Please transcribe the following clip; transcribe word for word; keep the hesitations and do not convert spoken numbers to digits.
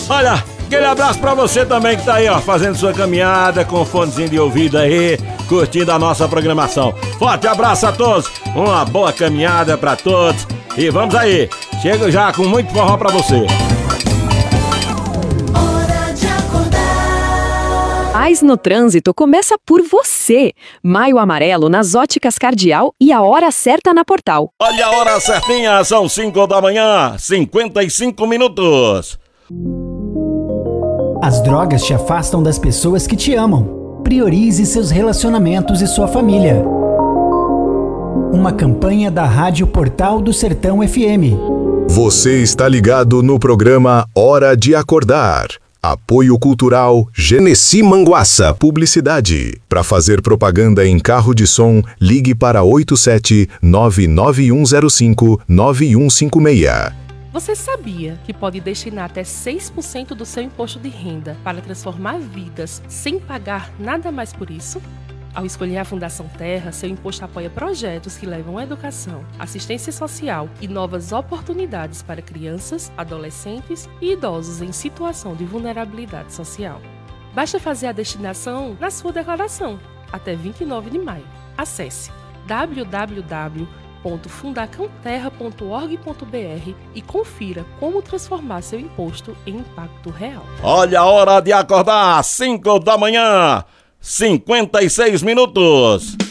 Olha, aquele abraço pra você também que tá aí, ó, fazendo sua caminhada com fonezinho de ouvido aí, curtindo a nossa programação. Forte abraço a todos, uma boa caminhada pra todos e vamos aí, chego já com muito forró pra você. Paz no Trânsito começa por você. Maio Amarelo nas Óticas Cardial e a hora certa na Portal. Olha a hora certinha, são cinco da manhã, cinquenta e cinco minutos. As drogas te afastam das pessoas que te amam. Priorize seus relacionamentos e sua família. Uma campanha da Rádio Portal do Sertão F M. Você está ligado no programa Hora de Acordar. Apoio Cultural Genesi Manguaça Publicidade. Para fazer propaganda em carro de som, ligue para oito sete nove nove um zero cinco nove um cinco seis. Você sabia que pode destinar até seis por cento do seu imposto de renda para transformar vidas sem pagar nada mais por isso? Ao escolher a Fundação Terra, seu imposto apoia projetos que levam a educação, assistência social e novas oportunidades para crianças, adolescentes e idosos em situação de vulnerabilidade social. Basta fazer a destinação na sua declaração, até vinte e nove de maio. Acesse w w w ponto fundacão terra ponto org ponto b r e confira como transformar seu imposto em impacto real. Olha a hora de acordar, cinco da manhã. cinquenta e seis minutos.